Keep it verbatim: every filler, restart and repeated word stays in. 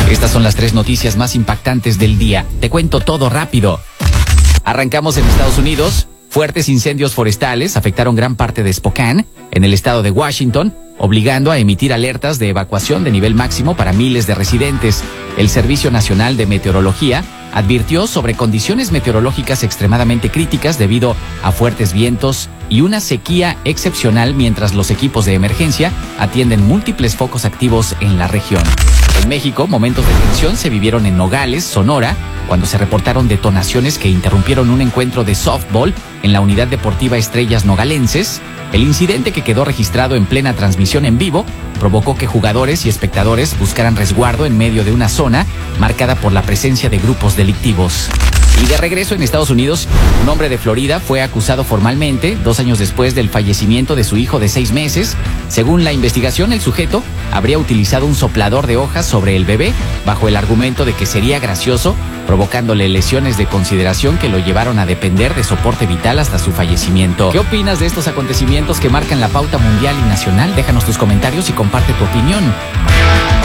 Estas son las tres noticias más impactantes del día. Te cuento todo rápido. Arrancamos en Estados Unidos. Fuertes incendios forestales afectaron gran parte de Spokane, en el estado de Washington, obligando a emitir alertas de evacuación de nivel máximo para miles de residentes. El Servicio Nacional de Meteorología advirtió sobre condiciones meteorológicas extremadamente críticas debido a fuertes vientos y una sequía excepcional, mientras los equipos de emergencia atienden múltiples focos activos en la región. En México, momentos de tensión se vivieron en Nogales, Sonora, cuando se reportaron detonaciones que interrumpieron un encuentro de softball en la Unidad Deportiva Estrellas Nogalenses. El incidente, que quedó registrado en plena transmisión en vivo, provocó que jugadores y espectadores buscaran resguardo en medio de una zona marcada por la presencia de grupos delictivos. Y de regreso en Estados Unidos, un hombre de Florida fue acusado formalmente dos años después del fallecimiento de su hijo de seis meses. Según la investigación, el sujeto habría utilizado un soplador de hojas sobre el bebé bajo el argumento de que sería gracioso, provocándole lesiones de consideración que lo llevaron a depender de soporte vital hasta su fallecimiento. ¿Qué opinas de estos acontecimientos que marcan la pauta mundial y nacional? Déjanos tus comentarios y comparte tu opinión.